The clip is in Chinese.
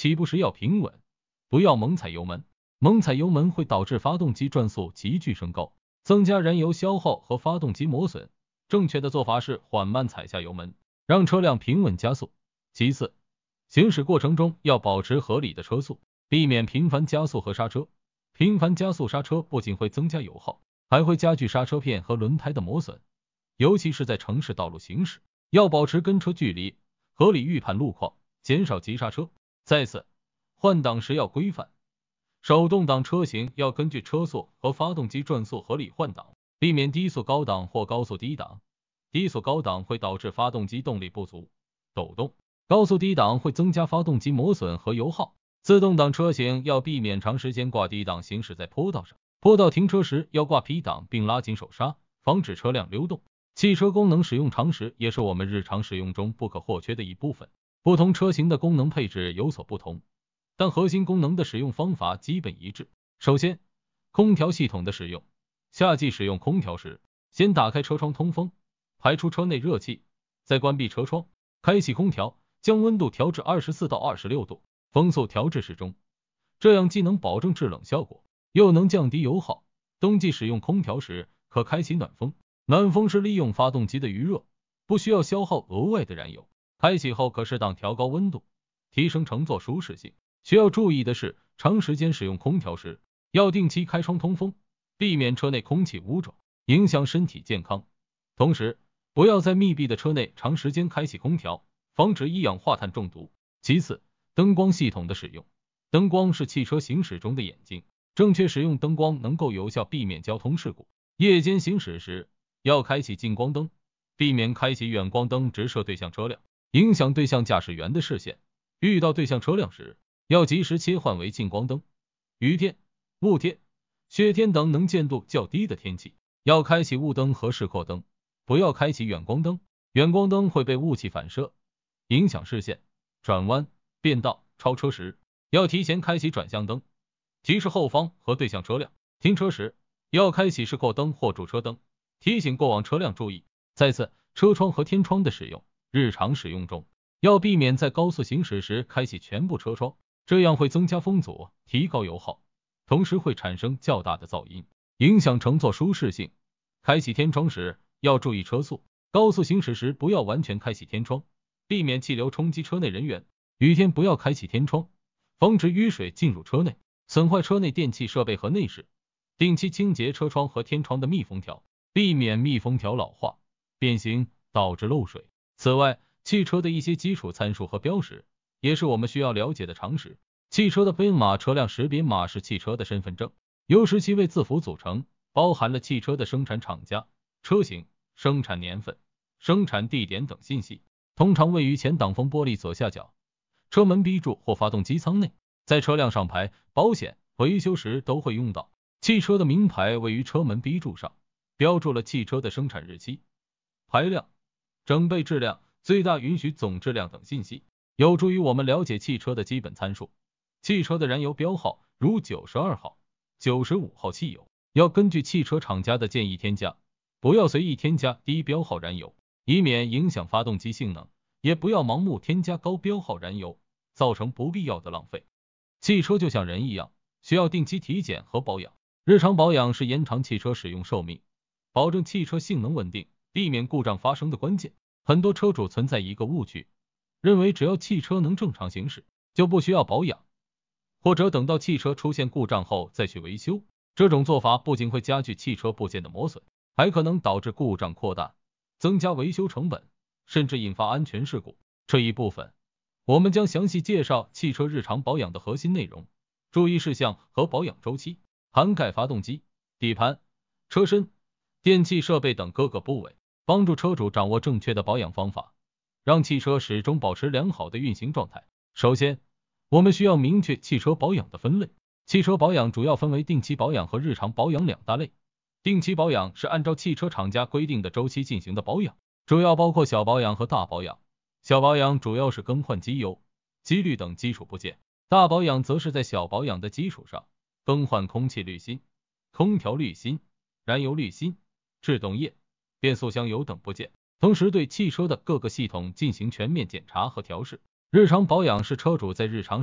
起步时要平稳，不要猛踩油门，猛踩油门会导致发动机转速急剧升高，增加燃油消耗和发动机磨损。正确的做法是缓慢踩下油门，让车辆平稳加速。其次，行驶过程中要保持合理的车速，避免频繁加速和刹车。频繁加速刹车不仅会增加油耗，还会加剧刹车片和轮胎的磨损，尤其是在城市道路行驶，要保持跟车距离，合理预判路况，减少急刹车。再次，换挡时要规范，手动挡车型要根据车速和发动机转速合理换挡，避免低速高档或高速低档。低速高档会导致发动机动力不足、抖动，高速低档会增加发动机磨损和油耗。自动挡车型要避免长时间挂低档行驶在坡道上，坡道停车时要挂 P 档并拉紧手刹，防止车辆溜动。汽车功能使用常识也是我们日常使用中不可或缺的一部分。不同车型的功能配置有所不同，但核心功能的使用方法基本一致。首先，空调系统的使用。夏季使用空调时，先打开车窗通风，排出车内热气，再关闭车窗，开启空调，将温度调至24到26度，风速调至适中，这样既能保证制冷效果，又能降低油耗。冬季使用空调时，可开启暖风，暖风是利用发动机的余热，不需要消耗额外的燃油。开启后可适当调高温度，提升乘坐舒适性。需要注意的是，长时间使用空调时，要定期开窗通风，避免车内空气污浊，影响身体健康。同时，不要在密闭的车内长时间开启空调，防止一氧化碳中毒。其次，灯光系统的使用。灯光是汽车行驶中的眼睛，正确使用灯光能够有效避免交通事故。夜间行驶时，要开启近光灯，避免开启远光灯直射对向车辆，影响对向驾驶员的视线。遇到对向车辆时，要及时切换为近光灯。雨天、雾天、雪天等能见度较低的天气，要开启雾灯和示廓灯，不要开启远光灯。远光灯会被雾气反射，影响视线。转弯、变道、超车时，要提前开启转向灯，提示后方和对向车辆。停车时，要开启示廓灯或驻车灯，提醒过往车辆注意。再次，车窗和天窗的使用。日常使用中，要避免在高速行驶时开启全部车窗，这样会增加风阻，提高油耗，同时会产生较大的噪音，影响乘坐舒适性。开启天窗时，要注意车速，高速行驶时不要完全开启天窗，避免气流冲击车内人员。雨天不要开启天窗，防止雨水进入车内，损坏车内电气设备和内饰。定期清洁车窗和天窗的密封条，避免密封条老化、变形导致漏水。此外，汽车的一些基础参数和标识也是我们需要了解的常识。汽车的编码车辆识别码是汽车的身份证，由17位字符组成，包含了汽车的生产厂家、车型、生产年份、生产地点等信息，通常位于前挡风玻璃左下角、车门 B 柱或发动机舱内。在车辆上牌、保险、维修时都会用到。汽车的名牌位于车门 B 柱上，标注了汽车的生产日期、排量、整备质量、最大允许总质量等信息，有助于我们了解汽车的基本参数。汽车的燃油标号如92号、95号汽油，要根据汽车厂家的建议添加，不要随意添加低标号燃油，以免影响发动机性能，也不要盲目添加高标号燃油，造成不必要的浪费。汽车就像人一样，需要定期体检和保养。日常保养是延长汽车使用寿命，保证汽车性能稳定，避免故障发生的关键。很多车主存在一个误区，认为只要汽车能正常行驶，就不需要保养，或者等到汽车出现故障后再去维修。这种做法不仅会加剧汽车部件的磨损，还可能导致故障扩大，增加维修成本，甚至引发安全事故。这一部分，我们将详细介绍汽车日常保养的核心内容、注意事项和保养周期，涵盖发动机、底盘、车身、电气设备等各个部位，帮助车主掌握正确的保养方法，让汽车始终保持良好的运行状态。首先，我们需要明确汽车保养的分类。汽车保养主要分为定期保养和日常保养两大类。定期保养是按照汽车厂家规定的周期进行的保养，主要包括小保养和大保养。小保养主要是更换机油、机滤等基础部件，大保养则是在小保养的基础上更换空气滤芯、空调滤芯、燃油滤芯、制动液、变速箱油等部件，同时对汽车的各个系统进行全面检查和调试。日常保养是车主在日常